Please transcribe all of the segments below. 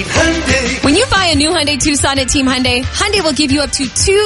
When you buy a new Hyundai Tucson at Team Hyundai, Hyundai will give you up to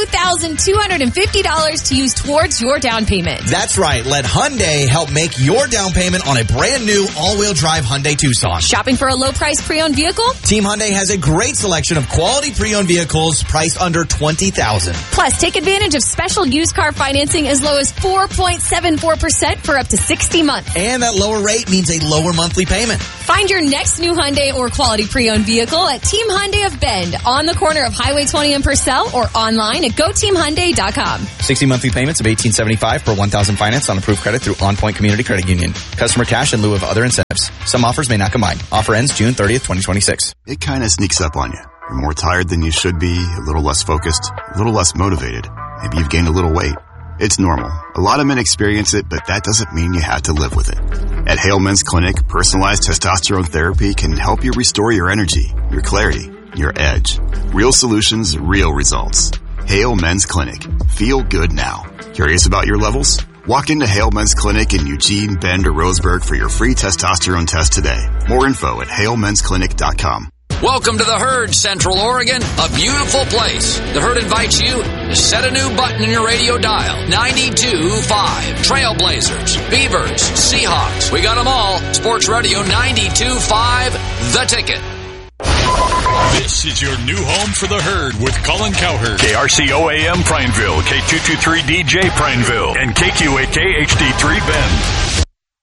$2,250 to use towards your down payment. That's right. Let Hyundai help make your down payment on a brand new all-wheel drive Hyundai Tucson. Shopping for a low-price pre-owned vehicle? Team Hyundai has a great selection of quality pre-owned vehicles priced under $20,000. Plus, take advantage of special used car financing as low as 4.74% for up to 60 months. And that lower rate means a lower monthly payment. Find your next new Hyundai or quality pre-owned vehicle at Team Hyundai of Bend on the corner of Highway 20 in Purcell or online at GoTeamHyundai.com. 60 monthly payments of $1,875 per $1,000 finance on approved credit through On Point Community Credit Union. Customer cash in lieu of other incentives. Some offers may not combine. Offer ends June 30th, 2026. It kind of sneaks up on you. You're more tired than you should be, a little less focused, a little less motivated. Maybe you've gained a little weight. It's normal. A lot of men experience it, but that doesn't mean you have to live with it. At Hale Men's Clinic, personalized testosterone therapy can help you restore your energy, your clarity, your edge. Real solutions, real results. Hale Men's Clinic. Feel good now. Curious about your levels? Walk into Hale Men's Clinic in Eugene, Bend, or Roseburg for your free testosterone test today. More info at HaleMen'sClinic.com. Welcome to the Herd, Central Oregon, a beautiful place. The Herd invites you to set a new button in your radio dial. 92.5. Trailblazers, Beavers, Seahawks. We got them all. Sports Radio 92.5, The Ticket. This is your new home for the Herd with Colin Cowherd. KRCO-AM Prineville, K223DJ Prineville, and KQAK HD3 Bend.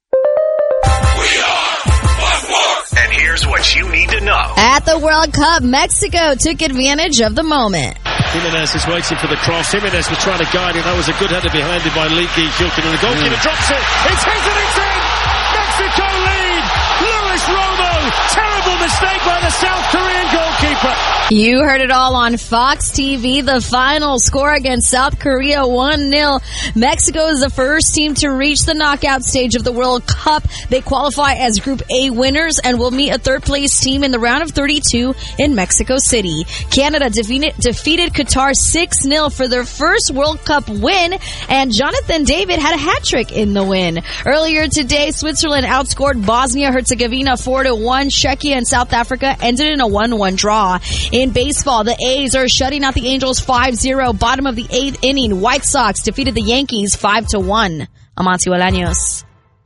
And here's what you need to know. At the World Cup, Mexico took advantage of the moment. Jimenez is waiting for the cross. Jimenez was trying to guide it. That was a good header behind him by Lee Gilkin. And the goalkeeper drops it. It's hit and it's in! Mexico lead! Luis Romo! Terrible mistake by the South Korean goalkeeper. You heard it all on Fox TV. The final score against South Korea, 1-0. Mexico is the first team to reach the knockout stage of the World Cup. They qualify as Group A winners and will meet a third-place team in the round of 32 in Mexico City. Canada defeated Qatar 6-0 for their first World Cup win, and Jonathan David had a hat-trick in the win. Earlier today, Switzerland outscored Bosnia-Herzegovina 4-1. Czechia and South Africa ended in a 1-1 draw. In baseball, the A's are shutting out the Angels 5-0. Bottom of the 8th inning, White Sox defeated the Yankees 5-1. Amancio Bolaños.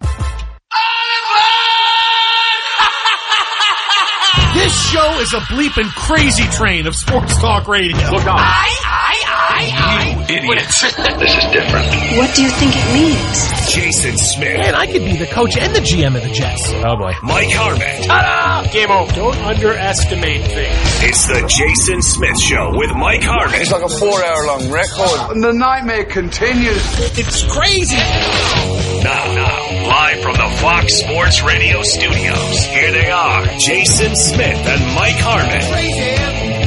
This show is a bleeping crazy train of sports talk radio. Look out. You idiots. This is different. What do you think it means? Jason Smith. Man, I could be the coach and the GM of the Jets. Oh boy. Mike Harmon. Ta-da! Game over. Don't underestimate things. It's the Jason Smith Show with Mike Harmon. It's like a 4-hour-long record. And the nightmare continues. It's crazy. Now, live from the Fox Sports Radio studios, here they are, Jason Smith and Mike Harmon. Crazy,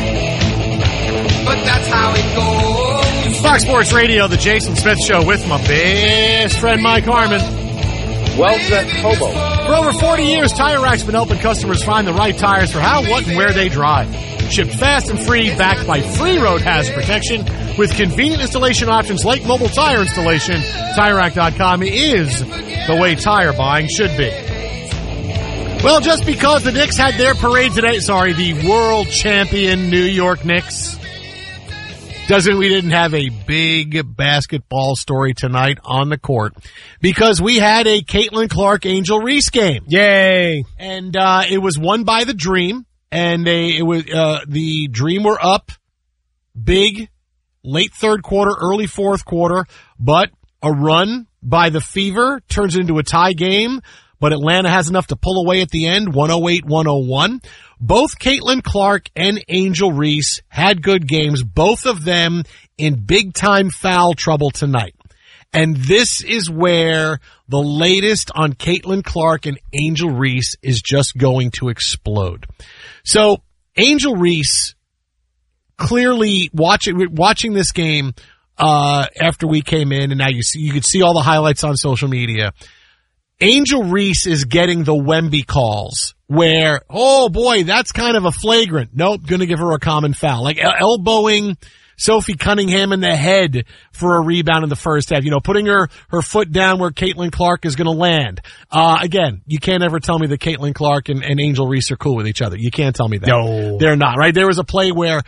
but that's how it goes. Fox Sports Radio, the Jason Smith Show with my best friend Mike Harmon. Well-dressed hobo. For over 40 years, Tire Rack's been helping customers find the right tires for how, what, and where they drive. Shipped fast and free, backed by free road hazard protection. With convenient installation options like mobile tire installation, TireRack.com is the way tire buying should be. Well, just because the Knicks had their parade today, the world champion New York Knicks, we didn't have a big basketball story tonight on the court because we had a Caitlin Clark Angel Reese game. Yay. And it was won by the Dream, and the Dream were up big late third quarter, early fourth quarter, but a run by the Fever turns into a tie game, but Atlanta has enough to pull away at the end, 108-101. Both Caitlin Clark and Angel Reese had good games, both of them in big-time foul trouble tonight. And this is where the latest on Caitlin Clark and Angel Reese is just going to explode. So, Angel Reese, clearly watching this game after we came in, and now you could see all the highlights on social media. Angel Reese is getting the Wemby calls where, oh boy, that's kind of a flagrant. Nope, gonna give her a common foul. Like elbowing Sophie Cunningham in the head for a rebound in the first half. Putting her foot down where Caitlin Clark is going to land. Again, you can't ever tell me that Caitlin Clark and Angel Reese are cool with each other. You can't tell me that. No. They're not, right? There was a play where,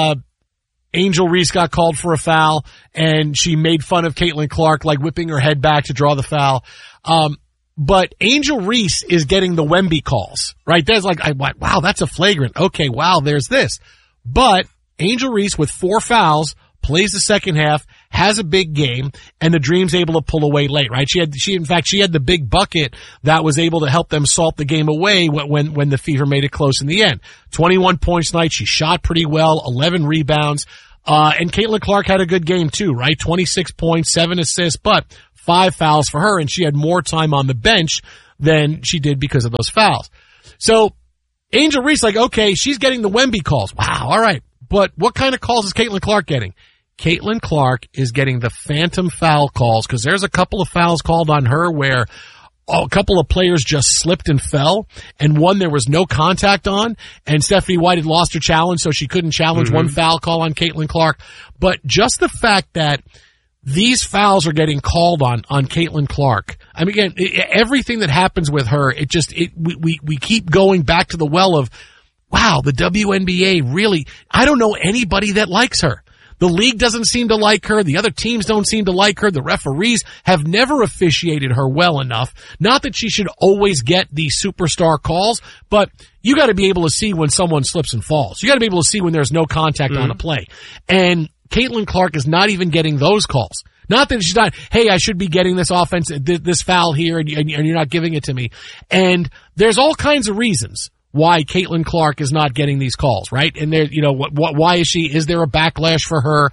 Angel Reese got called for a foul, and she made fun of Caitlin Clark, like whipping her head back to draw the foul. But Angel Reese is getting the Wemby calls, right? There's like, wow, that's a flagrant. Okay, wow, there's this. But Angel Reese with 4 fouls plays the second half, has a big game, and the Dream's able to pull away late, right? She had the big bucket that was able to help them salt the game away when the Fever made it close in the end. 21 points tonight. She shot pretty well, 11 rebounds. And Caitlin Clark had a good game too, right? 26 points, 7 assists, but 5 fouls for her, and she had more time on the bench than she did because of those fouls. So Angel Reese, like, okay, she's getting the Wemby calls. Wow, all right. But what kind of calls is Caitlin Clark getting? Caitlin Clark is getting the phantom foul calls, because there's a couple of fouls called on her where a couple of players just slipped and fell, and one there was no contact on, and Stephanie White had lost her challenge, so she couldn't challenge one foul call on Caitlin Clark. But just the fact that these fouls are getting called on Caitlin Clark. I mean, again, everything that happens with her, we keep going back to the well of, wow, the WNBA really, I don't know anybody that likes her. The league doesn't seem to like her. The other teams don't seem to like her. The referees have never officiated her well enough. Not that she should always get these superstar calls, but you got to be able to see when someone slips and falls. You got to be able to see when there's no contact on a play. And Caitlin Clark is not even getting those calls. Not that she's not, hey, I should be getting this offense, this foul here, and you're not giving it to me. And there's all kinds of reasons why Caitlin Clark is not getting these calls, right? And there, why is she? Is there a backlash for her?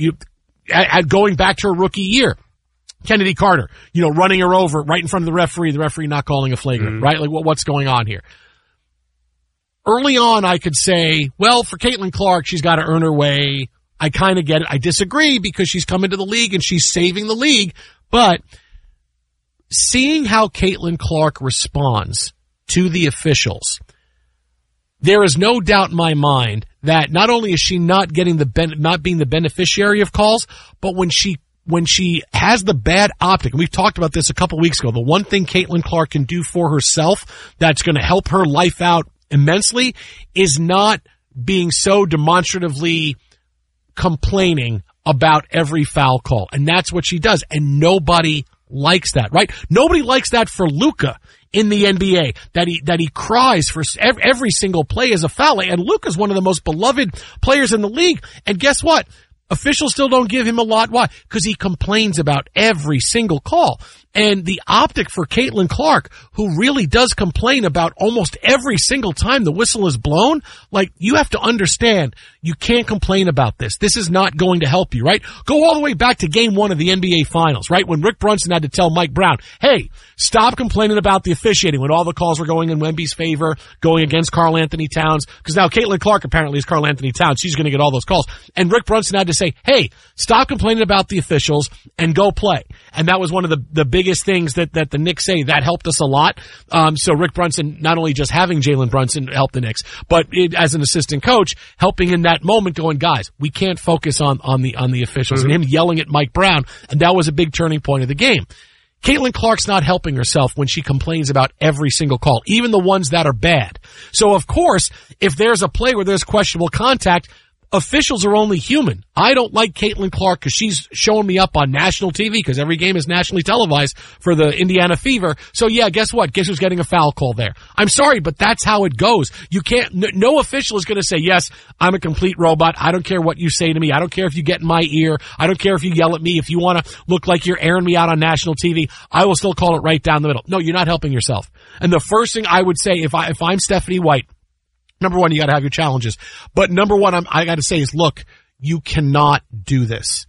Going back to her rookie year, Kennedy Carter, running her over right in front of the referee not calling a flagrant, right? Like, what's going on here? Early on, I could say, well, for Caitlin Clark, she's got to earn her way. I kind of get it. I disagree because she's come into the league and she's saving the league. But seeing how Caitlin Clark responds to the officials, there is no doubt in my mind that not only is she not getting not being the beneficiary of calls, but when she has the bad optic, and we've talked about this a couple weeks ago, the one thing Caitlin Clark can do for herself that's going to help her life out immensely is not being so demonstratively complaining about every foul call. And that's what she does. And nobody likes that, right? Nobody likes that for Luka in the NBA, that he cries for every single play as a foul. And Luka's one of the most beloved players in the league. And guess what? Officials still don't give him a lot. Why? Because he complains about every single call. And the optic for Caitlin Clark, who really does complain about almost every single time the whistle is blown, like, you have to understand, you can't complain about this. This is not going to help you, right? Go all the way back to game 1 of the NBA Finals, right? When Rick Brunson had to tell Mike Brown, hey, stop complaining about the officiating when all the calls were going in Wemby's favor, going against Karl Anthony Towns, because now Caitlin Clark apparently is Karl Anthony Towns. She's going to get all those calls. And Rick Brunson had to say, hey, stop complaining about the officials and go play. And that was one of the biggest things that the Knicks say. That helped us a lot. So Rick Brunson, not only just having Jalen Brunson help the Knicks, but as an assistant coach, helping in that moment, going, guys, we can't focus on the officials, and him yelling at Mike Brown. And that was a big turning point of the game. Caitlin Clark's not helping herself when she complains about every single call, even the ones that are bad. So of course, if there's a play where there's questionable contact, officials are only human. I don't like Caitlin Clark because she's showing me up on national TV, because every game is nationally televised for the Indiana Fever. So yeah, guess what? Guess who's getting a foul call there? I'm sorry, but that's how it goes. You can't, no official is going to say, yes, I'm a complete robot. I don't care what you say to me. I don't care if you get in my ear. I don't care if you yell at me. If you want to look like you're airing me out on national TV, I will still call it right down the middle. No, you're not helping yourself. And the first thing I would say, if I'm Stephanie White, number one, you got to have your challenges. But number one, I got to say is, look, you cannot do this.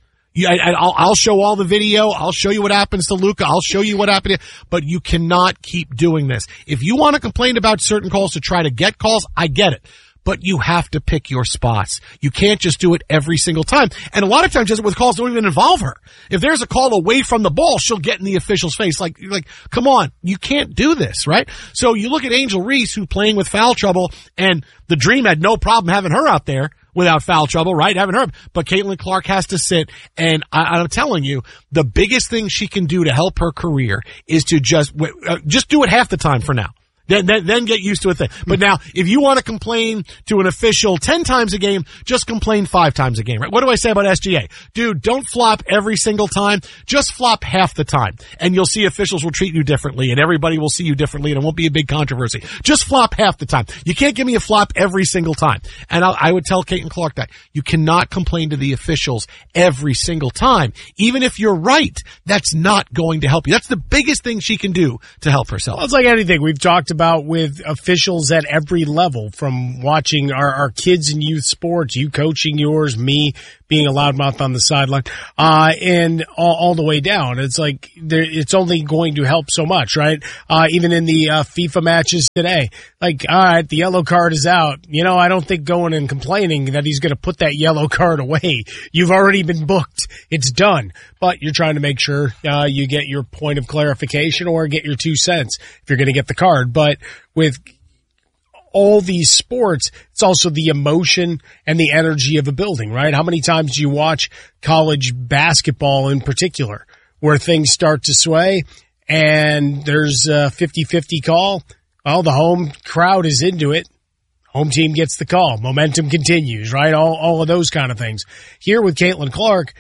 I'll show all the video. I'll show you what happens to Luka. I'll show you what happened. But you cannot keep doing this. If you want to complain about certain calls to try to get calls, I get it. But you have to pick your spots. You can't just do it every single time. And a lot of times, just with calls don't even involve her. If there's a call away from the ball, she'll get in the official's face. Like, come on, you can't do this, right? So you look at Angel Reese, who's playing with foul trouble, and the Dream had no problem having her out there. without foul trouble, right? Haven't heard. But Caitlin Clark has to sit, and I'm telling you, the biggest thing she can do to help her career is to just do it half the time for now. Then get used to a thing. But now, if you want to complain to an official 10 times a game, just complain 5 times a game, right? What do I say about SGA? Dude, don't flop every single time. Just flop half the time. And you'll see officials will treat you differently, and everybody will see you differently, and it won't be a big controversy. Just flop half the time. You can't give me a flop every single time. And I would tell Caitlin Clark that. You cannot complain to the officials every single time. Even if you're right, that's not going to help you. That's the biggest thing she can do to help herself. Well, it's like anything we've talked about with officials at every level, from watching our kids in youth sports, you coaching yours, me being a loudmouth on the sideline, and all the way down. It's like it's only going to help so much, right? Even in the FIFA matches today, like, all right, the yellow card is out. I don't think going and complaining that he's going to put that yellow card away. You've already been booked. It's done. But you're trying to make sure you get your point of clarification or get your 2 cents if you're going to get the card. But with all these sports, it's also the emotion and the energy of a building, right? How many times do you watch college basketball in particular where things start to sway and there's a 50-50 call? Well, the home crowd is into it. Home team gets the call. Momentum continues, right? All of those kind of things. Here with Caitlin Clark,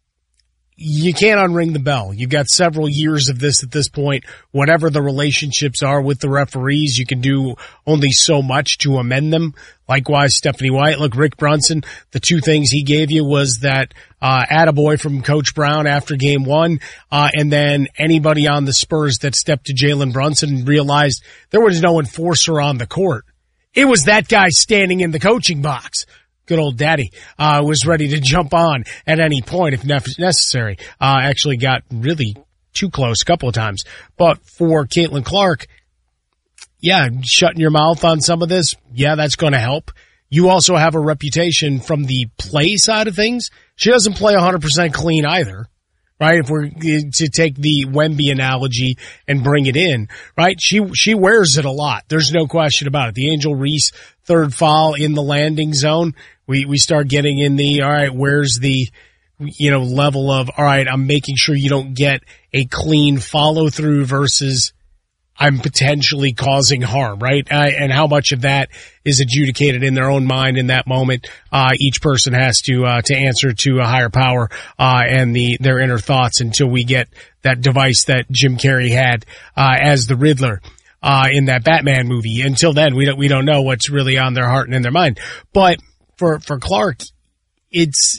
you can't unring the bell. You've got several years of this at this point. Whatever the relationships are with the referees, you can do only so much to amend them. Likewise, Stephanie White. Look, Rick Brunson, the 2 things he gave you was that attaboy from Coach Brown after game 1, and then anybody on the Spurs that stepped to Jalen Brunson and realized there was no enforcer on the court. It was that guy standing in the coaching box. Good old daddy, was ready to jump on at any point if necessary. Actually got really too close a couple of times. But for Caitlin Clark, yeah, shutting your mouth on some of this, yeah, that's going to help. You also have a reputation from the play side of things. She doesn't play 100% clean either, right? If we're to take the Wemby analogy and bring it in, right? She wears it a lot. There's no question about it. The Angel Reese third foul in the landing zone. We start getting in the, all right, where's the, level of, all right, I'm making sure you don't get a clean follow through versus I'm potentially causing harm, right? And how much of that is adjudicated in their own mind in that moment. Each person has to answer to a higher power, and their inner thoughts until we get that device that Jim Carrey had, as the Riddler, in that Batman movie. Until then, we don't know what's really on their heart and in their mind. But for Clark, it's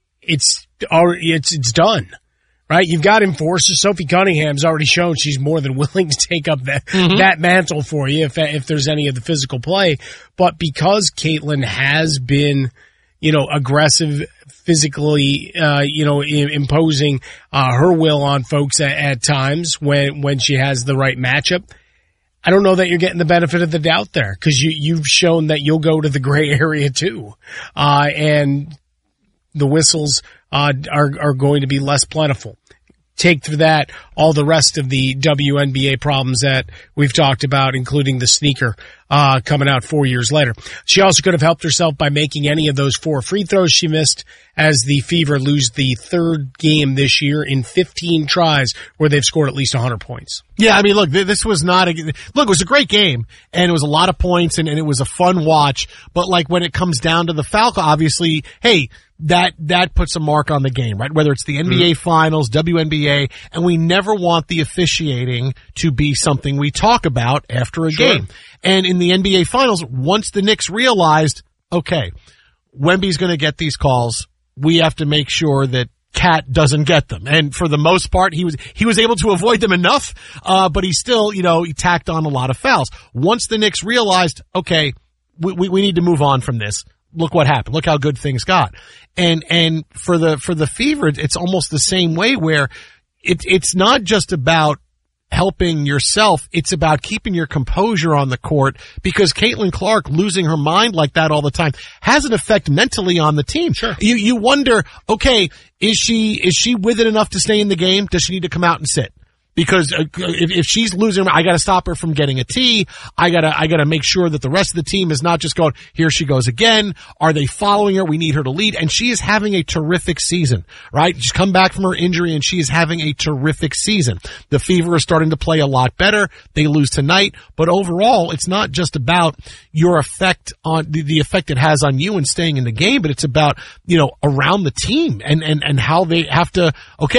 done. Right? You've got enforcers. Sophie Cunningham's already shown she's more than willing to take up that mantle for you if there's any of the physical play. But because Caitlin has been, aggressive, physically, imposing her will on folks at times when she has the right matchup, I don't know that you're getting the benefit of the doubt there, because you've shown that you'll go to the gray area too. And the whistles are going to be less plentiful. Take through that all the rest of the WNBA problems that we've talked about, including the sneaker coming out 4 years later. She also could have helped herself by making any of those 4 free throws she missed, as the Fever lose the 3rd game this year in 15 tries where they've scored at least 100 points. Yeah, I mean, look, this was not it was a great game, and it was a lot of points, and it was a fun watch. But like when it comes down to the Falcons, obviously, hey, that puts a mark on the game, right? Whether it's the NBA Finals, WNBA, and we never want the officiating to be something we talk about after a game. And in the NBA Finals, once the Knicks realized, okay, Wemby's going to get these calls, we have to make sure that Cat doesn't get them. And for the most part, he was able to avoid them enough, but he still, he tacked on a lot of fouls. Once the Knicks realized, okay, we need to move on from this. Look what happened. Look how good things got. And for the Fever, it's almost the same way, where it's not just about helping yourself. It's about keeping your composure on the court, because Caitlin Clark losing her mind like that all the time has an effect mentally on the team. Sure. You wonder, okay, is she with it enough to stay in the game? Does she need to come out and sit? because if she's losing, I got to stop her from getting a tee. I got to make sure that the rest of the team is not just going, here she goes again. Are they following her? We need her to lead. And she is having a terrific season, right? She's come back from her injury and she is having a terrific season. The Fever is starting to play a lot better. They lose tonight, but overall, it's not just about your effect on the effect it has on you and staying in the game, but it's about, around the team and how they have to,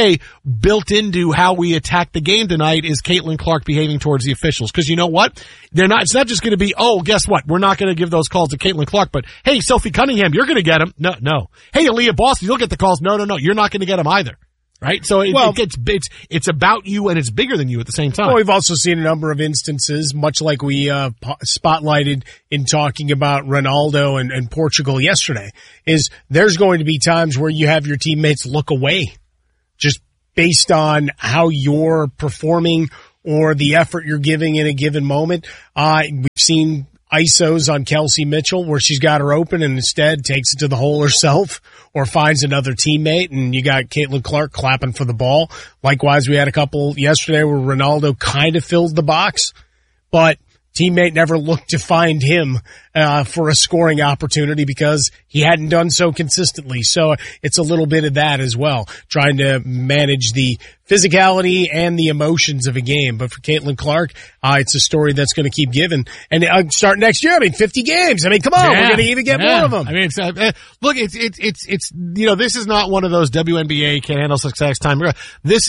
built into how we attack the game tonight is Caitlin Clark behaving towards the officials. Cause you know what? It's not just going to be, guess what? We're not going to give those calls to Caitlin Clark, but hey, Sophie Cunningham, you're going to get them. No. Hey, Aaliyah Boston, you'll get the calls. No. You're not going to get them either. Right? So it's about you and it's bigger than you at the same time. Well, we've also seen a number of instances, much like we spotlighted in talking about Ronaldo and Portugal yesterday, is there's going to be times where you have your teammates look away just based on how you're performing or the effort you're giving in a given moment. We've seen ISOs on Kelsey Mitchell where she's got her open and instead takes it to the hole herself or finds another teammate, and you got Caitlin Clark clapping for the ball. Likewise, we had a couple yesterday where Ronaldo kind of filled the box, but teammate never looked to find him for a scoring opportunity because he hadn't done so consistently. So it's a little bit of that as well, trying to manage the physicality and the emotions of a game. But for Caitlin Clark, it's a story that's going to keep giving. And start next year, 50 games. Come on, we're going to even get more of them. Look, it's this is not one of those WNBA can't handle success time. This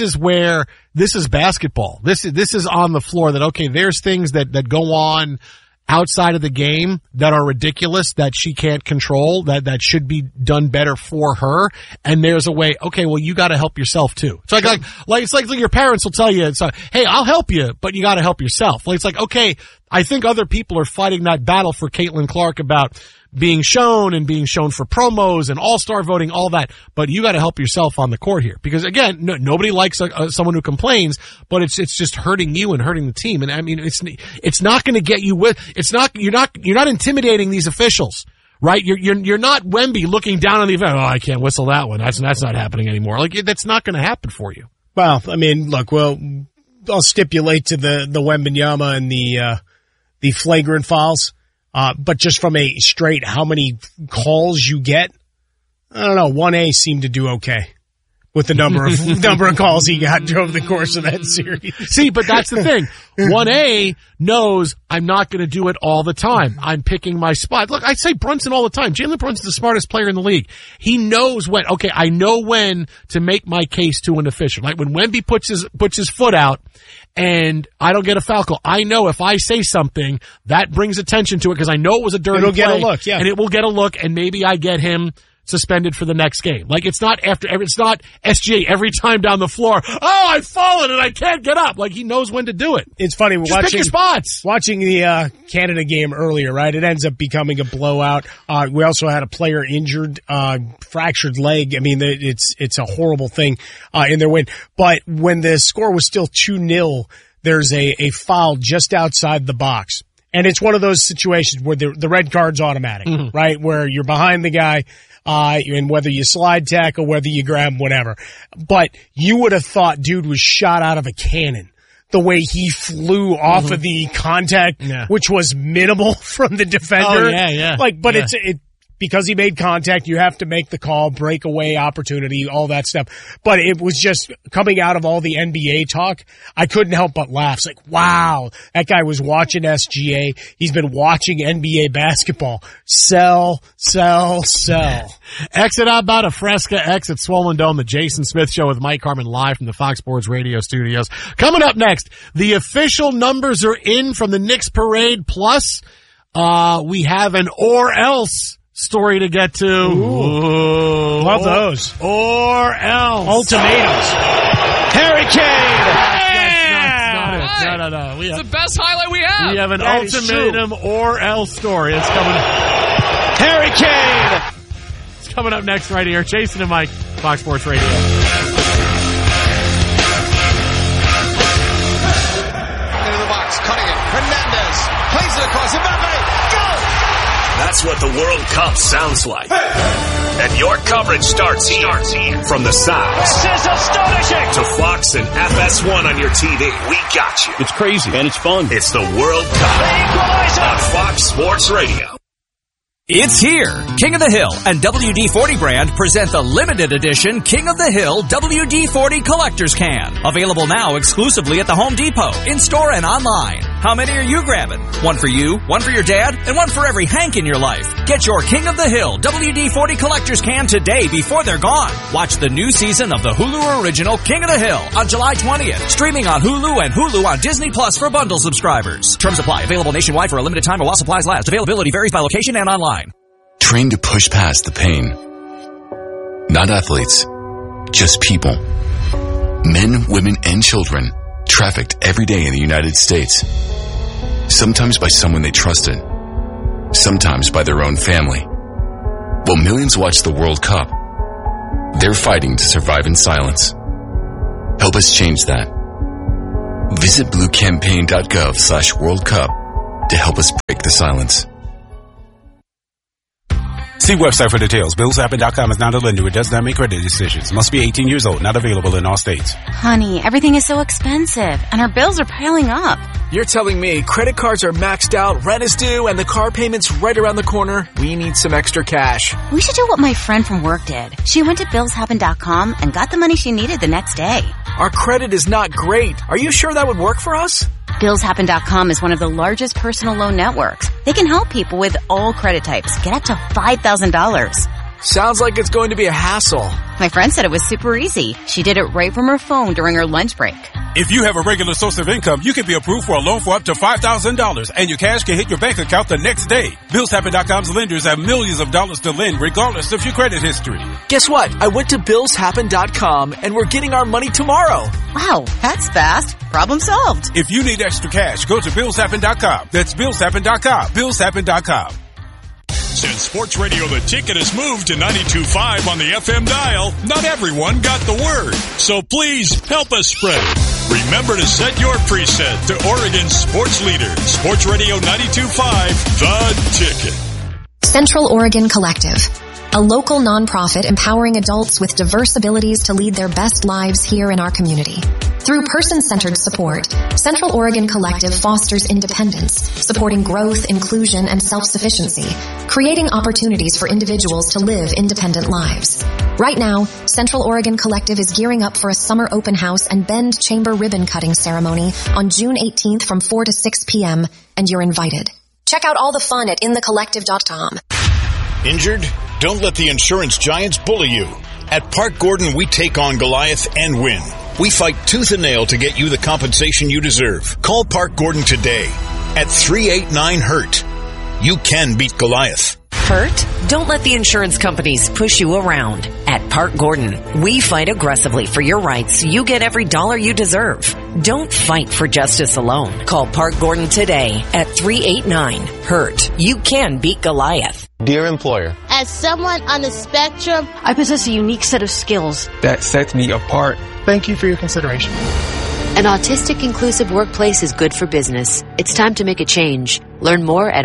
is basketball. This is on the floor that, there's things that go on outside of the game that are ridiculous that she can't control, that should be done better for her. And there's a way, you got to help yourself too. It's it's like your parents will tell you, hey, I'll help you, but you got to help yourself. I think other people are fighting that battle for Caitlin Clark about being shown for promos and all-star voting, all that. But you got to help yourself on the court here. Because again, nobody likes someone who complains, but it's just hurting you and hurting the team. And it's not going to get you you're not intimidating these officials. Right? You're not Wemby looking down on the event. I can't whistle that one. That's not happening anymore. That's not going to happen for you. Well, look, I'll stipulate to the Wembanyama and the flagrant fouls. But just from a straight how many calls you get, I don't know, 1A seemed to do okay with the number of calls he got over the course of that series. See, but that's the thing. 1A knows I'm not going to do it all the time. I'm picking my spot. Look, I say Brunson all the time. Jalen Brunson's the smartest player in the league. He knows when, I know when to make my case to an official. Like when Wemby puts his foot out and I don't get a foul call, I know if I say something, that brings attention to it because I know it was a dirty play. It'll get a look, yeah. And it will get a look, and maybe I get him suspended for the next game. It's not SGA every time down the floor. I've fallen and I can't get up. He knows when to do it. It's funny pick your spots. Watching the Canada game earlier, right? It ends up becoming a blowout. We also had a player injured, fractured leg. It's a horrible thing in their win. But when the score was still 2-0, there's a foul just outside the box. And it's one of those situations where the red card's automatic, right? Where you're behind the guy. And whether you slide tackle, whether you grab whatever. But you would have thought dude was shot out of a cannon. The way he flew off of the contact, which was minimal from the defender. Oh, yeah. It's because he made contact, you have to make the call, breakaway opportunity, all that stuff. But it was just coming out of all the NBA talk, I couldn't help but laugh. It's wow, that guy was watching SGA. He's been watching NBA basketball. Sell. Exit out about a Fresca, exit Swollen Dome, the Jason Smith Show with Mike Harmon live from the Fox Sports Radio studios. Coming up next, the official numbers are in from the Knicks parade. Plus, we have an or else story to get to. Ooh. Love those. Or else. Ultimatums. Harry Kane. No. It's the best highlight we have. We have an ultimatum or else story. It's coming up. Harry Kane. It's coming up next right here. Jason and Mike, Fox Sports Radio. Into the box, cutting it. Hernandez plays it across. Mbappe, go! That's what the World Cup sounds like. And your coverage starts here. From the South. This is astonishing. To Fox and FS1 on your TV. We got you. It's crazy and it's fun. It's the World Cup on Fox Sports Radio. It's here. King of the Hill and WD-40 brand present the limited edition King of the Hill WD-40 Collector's Can. Available now exclusively at the Home Depot, in-store and online. How many are you grabbing? One for you, one for your dad, and one for every Hank in your life. Get your King of the Hill WD-40 Collector's Can today before they're gone. Watch the new season of the Hulu original King of the Hill on July 20th. Streaming on Hulu and Hulu on Disney Plus for bundle subscribers. Terms apply. Available nationwide for a limited time or while supplies last. Availability varies by location and online. Trained to push past the pain. Not athletes, just people. Men, women, and children trafficked every day in the United States. Sometimes by someone they trusted. Sometimes by their own family. While millions watch the World Cup, they're fighting to survive in silence. Help us change that. Visit bluecampaign.gov/World Cup to help us break the silence. See website for details. BillsHappen.com is not a lender. It does not make credit decisions. Must be 18 years old. Not available in all states. Honey, everything is so expensive, and our bills are piling up. You're telling me credit cards are maxed out, rent is due, and the car payment's right around the corner? We need some extra cash. We should do what my friend from work did. She went to BillsHappen.com and got the money she needed the next day. Our credit is not great. Are you sure that would work for us? BillsHappen.com is one of the largest personal loan networks. They can help people with all credit types get up to $5,000. Sounds like it's going to be a hassle. My friend said it was super easy. She did it right from her phone during her lunch break. If you have a regular source of income, you can be approved for a loan for up to $5,000, and your cash can hit your bank account the next day. BillsHappen.com's lenders have millions of dollars to lend, regardless of your credit history. Guess what? I went to BillsHappen.com, and we're getting our money tomorrow. Wow, that's fast. Problem solved. If you need extra cash, go to BillsHappen.com. That's BillsHappen.com. BillsHappen.com. Since Sports Radio The Ticket has moved to 92.5 on the FM dial, not everyone got the word. So please help us spread it. Remember to set your preset to Oregon's sports leader, Sports Radio 92.5, The Ticket. Central Oregon Collective, a local nonprofit empowering adults with diverse abilities to lead their best lives here in our community. Through person-centered support, Central Oregon Collective fosters independence, supporting growth, inclusion, and self-sufficiency, creating opportunities for individuals to live independent lives. Right now, Central Oregon Collective is gearing up for a summer open house and Bend Chamber ribbon cutting ceremony on June 18th from 4 to 6 p.m., and you're invited. Check out all the fun at inthecollective.com. Injured? Don't let the insurance giants bully you. At Park Gordon, we take on Goliath and win. We fight tooth and nail to get you the compensation you deserve. Call Park Gordon today at 389-HURT. You can beat Goliath. Hurt? Don't let the insurance companies push you around. At Park Gordon, we fight aggressively for your rights so you get every dollar you deserve. Don't fight for justice alone. Call Park Gordon today at 389-HURT. You can beat Goliath. Dear employer, as someone on the spectrum, I possess a unique set of skills that sets me apart. Thank you for your consideration. An autistic inclusive workplace is good for business. It's time to make a change. Learn more at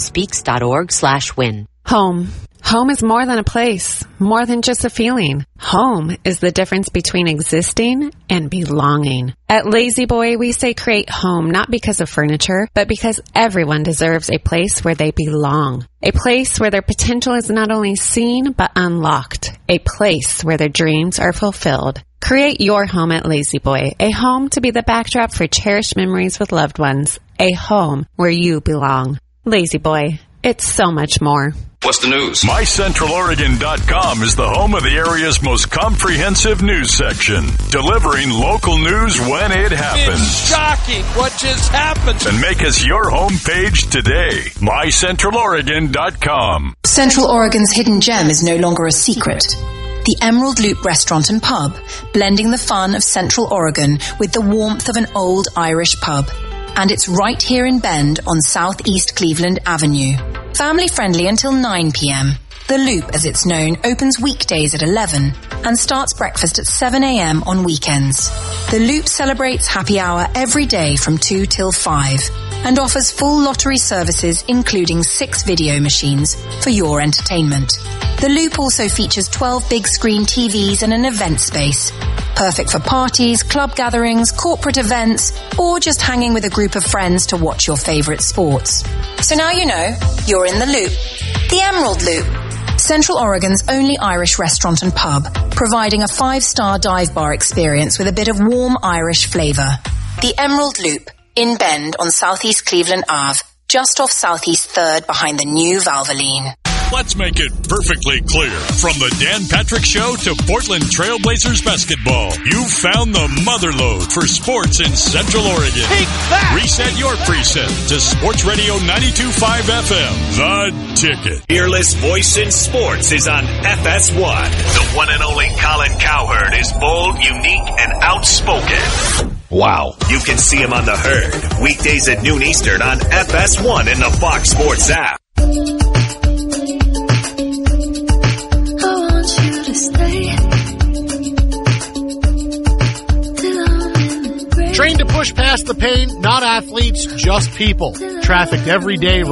autismspeaks.org/win. Home. Home is more than a place, more than just a feeling. Home is the difference between existing and belonging. At Lazy Boy, we say create home not because of furniture, but because everyone deserves a place where they belong. A place where their potential is not only seen, but unlocked. A place where their dreams are fulfilled. Create your home at Lazy Boy, a home to be the backdrop for cherished memories with loved ones. A home where you belong. Lazy Boy, it's so much more. What's the news? MyCentralOregon.com is the home of the area's most comprehensive news section, delivering local news when it happens. It's shocking what just happened. And make us your homepage today. MyCentralOregon.com. Central Oregon's hidden gem is no longer a secret. The Emerald Loop Restaurant and Pub, blending the fun of Central Oregon with the warmth of an old Irish pub. And it's right here in Bend on Southeast Cleveland Avenue. Family friendly until 9 p.m. The Loop, as it's known, opens weekdays at 11. and starts breakfast at 7 a.m. on weekends. The Loop celebrates happy hour every day from 2 till 5 and offers full lottery services including 6 video machines for your entertainment. The Loop also features 12 big screen TVs and an event space, perfect for parties, club gatherings, corporate events, or just hanging with a group of friends to watch your favorite sports. So now you know, you're in the Loop. The Emerald Loop. Central Oregon's only Irish restaurant and pub, providing a 5-star dive bar experience with a bit of warm Irish flavour. The Emerald Loop, in Bend on Southeast Cleveland Ave, just off Southeast 3rd behind the new Valvoline. Let's make it perfectly clear. From the Dan Patrick Show to Portland Trailblazers basketball, you found the motherlode for sports in Central Oregon. Take that! Reset your preset to Sports Radio 92.5 FM, The Ticket. Fearless voice in sports is on FS1. The one and only Colin Cowherd is bold, unique, and outspoken. Wow. You can see him on The Herd, weekdays at noon Eastern on FS1 and the Fox Sports app. Trained to push past the pain, not athletes, just people. Trafficked every day.